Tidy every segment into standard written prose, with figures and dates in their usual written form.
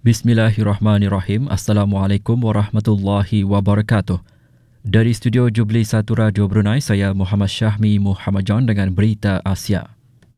Bismillahirrahmanirrahim. Assalamualaikum warahmatullahi wabarakatuh. Dari studio Jubli 1 Radio Brunei, saya Muhammad Syahmi Muhammad John dengan berita Asia.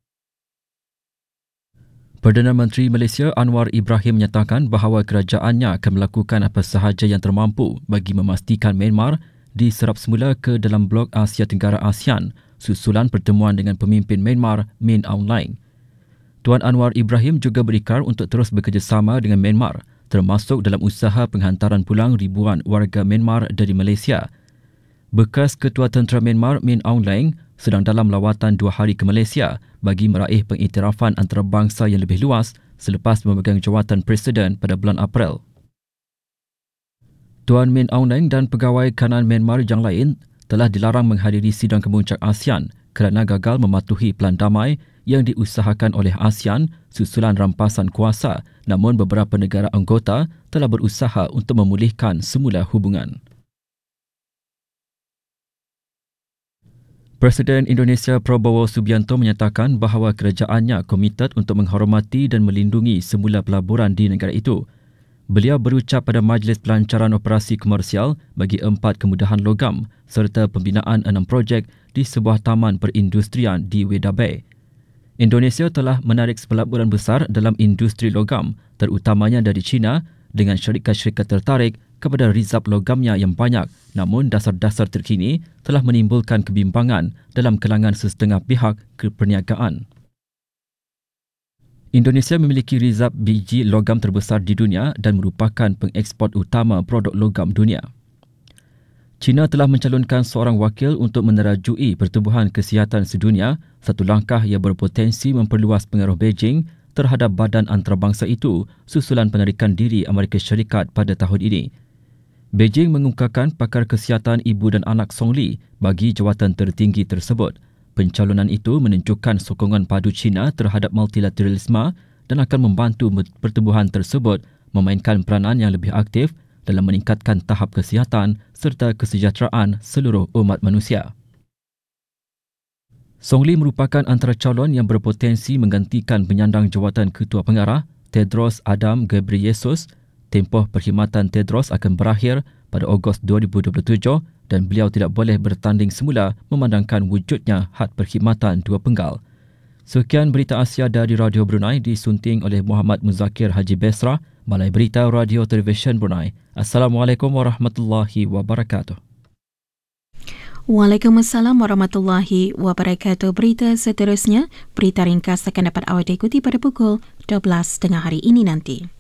Perdana Menteri Malaysia Anwar Ibrahim menyatakan bahawa kerajaannya akan melakukan apa sahaja yang termampu bagi memastikan Myanmar diserap semula ke dalam blok Asia Tenggara ASEAN susulan pertemuan dengan pemimpin Myanmar Min Aung Hlaing. Tuan Anwar Ibrahim juga berikrar untuk terus bekerjasama dengan Myanmar, termasuk dalam usaha penghantaran pulang ribuan warga Myanmar dari Malaysia. Bekas Ketua Tentera Myanmar Min Aung Hlaing sedang dalam lawatan 2 hari ke Malaysia bagi meraih pengiktirafan antarabangsa yang lebih luas selepas memegang jawatan Presiden pada bulan April. Tuan Min Aung Hlaing dan pegawai kanan Myanmar yang lain telah dilarang menghadiri sidang kemuncak ASEAN kerana gagal mematuhi pelan damai yang diusahakan oleh ASEAN susulan rampasan kuasa, namun beberapa negara anggota telah berusaha untuk memulihkan semula hubungan. Presiden Indonesia Prabowo Subianto menyatakan bahawa kerajaannya komited untuk menghormati dan melindungi semula pelaburan di negara itu. Beliau berucap pada Majlis Pelancaran Operasi Komersial bagi 4 kemudahan logam serta pembinaan 6 projek di sebuah taman perindustrian di Weda Bay. Indonesia telah menarik pelaburan besar dalam industri logam, terutamanya dari China, dengan syarikat-syarikat tertarik kepada rizab logamnya yang banyak, namun dasar-dasar terkini telah menimbulkan kebimbangan dalam kalangan sesetengah pihak keperniagaan. Indonesia memiliki rizab biji logam terbesar di dunia dan merupakan pengeksport utama produk logam dunia. China telah mencalonkan seorang wakil untuk menerajui pertubuhan kesihatan sedunia, satu langkah yang berpotensi memperluas pengaruh Beijing terhadap badan antarabangsa itu susulan penarikan diri Amerika Syarikat pada tahun ini. Beijing mengungkapkan pakar kesihatan ibu dan anak Song Li bagi jawatan tertinggi tersebut. Pencalonan itu menunjukkan sokongan padu China terhadap multilateralisme dan akan membantu pertubuhan tersebut memainkan peranan yang lebih aktif dalam meningkatkan tahap kesihatan serta kesejahteraan seluruh umat manusia. Song Li merupakan antara calon yang berpotensi menggantikan penyandang jawatan Ketua Pengarah Tedros Adhanom Ghebreyesus. Tempoh perkhidmatan Tedros akan berakhir pada Ogos 2027 dan beliau tidak boleh bertanding semula memandangkan wujudnya had perkhidmatan dua penggal. Sekian berita Asia dari Radio Brunei disunting oleh Muhammad Muzakir Haji Besra, Balai Berita Radio Televisyen Brunei. Assalamualaikum warahmatullahi wabarakatuh. Waalaikumsalam warahmatullahi wabarakatuh. Berita seterusnya, berita ringkas akan dapat awak ikuti pada pukul 12 tengah hari ini nanti.